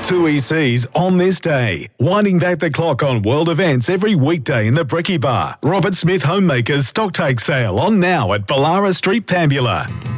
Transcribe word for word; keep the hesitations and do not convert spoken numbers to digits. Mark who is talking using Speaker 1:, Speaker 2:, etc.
Speaker 1: Two E Cs on this day. Winding back the clock on world events every weekday in the Bricky Bar. Robert Smith Homemakers Stocktake Sale on now at Ballara Street, Pambula.